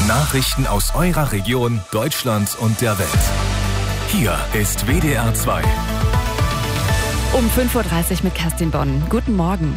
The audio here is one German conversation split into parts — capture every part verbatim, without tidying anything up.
Nachrichten aus eurer Region, Deutschland und der Welt. Hier ist W D R zwei. Um fünf Uhr dreißig mit Kerstin Bonn. Guten Morgen.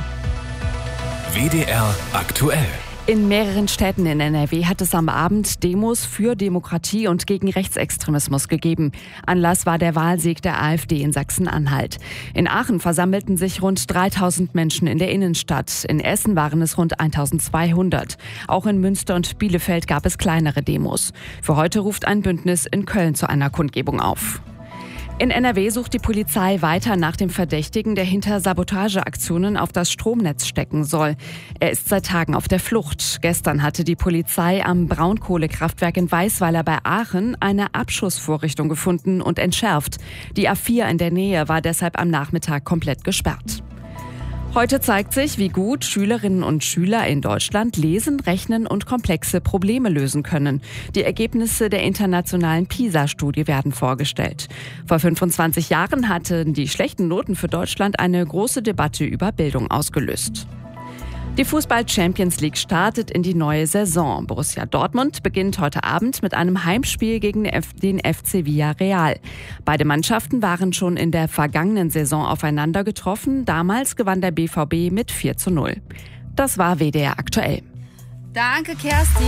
W D R aktuell. In mehreren Städten in N R W hat es am Abend Demos für Demokratie und gegen Rechtsextremismus gegeben. Anlass war der Wahlsieg der AfD in Sachsen-Anhalt. In Aachen versammelten sich rund dreitausend Menschen in der Innenstadt. In Essen waren es rund eintausendzweihundert. Auch in Münster und Bielefeld gab es kleinere Demos. Für heute ruft ein Bündnis in Köln zu einer Kundgebung auf. In N R W sucht die Polizei weiter nach dem Verdächtigen, der hinter Sabotageaktionen auf das Stromnetz stecken soll. Er ist seit Tagen auf der Flucht. Gestern hatte die Polizei am Braunkohlekraftwerk in Weisweiler bei Aachen eine Abschussvorrichtung gefunden und entschärft. Die A vier in der Nähe war deshalb am Nachmittag komplett gesperrt. Heute zeigt sich, wie gut Schülerinnen und Schüler in Deutschland lesen, rechnen und komplexe Probleme lösen können. Die Ergebnisse der internationalen PISA-Studie werden vorgestellt. Vor fünfundzwanzig Jahren hatten die schlechten Noten für Deutschland eine große Debatte über Bildung ausgelöst. Die Fußball-Champions League startet in die neue Saison. Borussia Dortmund beginnt heute Abend mit einem Heimspiel gegen den F C Villarreal. Beide Mannschaften waren schon in der vergangenen Saison aufeinander getroffen. Damals gewann der B V B mit vier zu null. Das war W D R aktuell. Danke, Kerstin.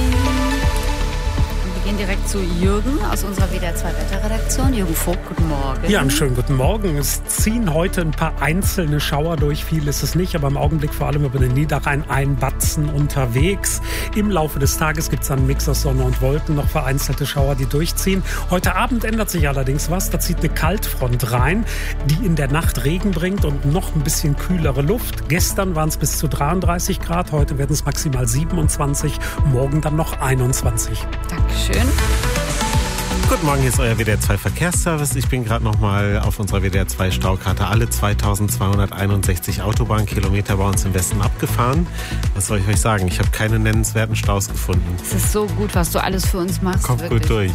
Wir gehen direkt zu Jürgen aus unserer W D R zwei Wetterredaktion. Jürgen Vogt, guten Morgen. Ja, einen schönen guten Morgen. Es ziehen heute ein paar einzelne Schauer durch. Viel ist es nicht, aber im Augenblick vor allem über den Niederrhein ein Batzen unterwegs. Im Laufe des Tages gibt es dann einen Mix aus Sonne und Wolken, noch vereinzelte Schauer, die durchziehen. Heute Abend ändert sich allerdings was. Da zieht eine Kaltfront rein, die in der Nacht Regen bringt und noch ein bisschen kühlere Luft. Gestern waren es bis zu dreiunddreißig Grad, heute werden es maximal siebenundzwanzig, morgen dann noch einundzwanzig. Dankeschön. Guten Morgen, hier ist euer W D R zwei Verkehrsservice. Ich bin gerade noch mal auf unserer W D R zwei Staukarte alle zweitausendzweihunderteinundsechzig Autobahnkilometer bei uns im Westen abgefahren. Was soll ich euch sagen? Ich habe keine nennenswerten Staus gefunden. Es ist so gut, was du alles für uns machst. Kommt wirklich gut durch.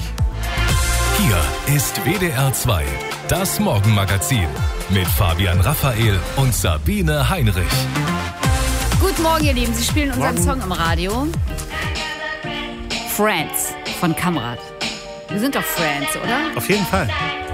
Hier ist W D R zwei, das Morgenmagazin mit Fabian Raphael und Sabine Heinrich. Guten Morgen, ihr Lieben. Sie spielen unseren Morgen. Song im Radio. Friends von Kamrat. Wir sind doch Friends, oder? Auf jeden Fall.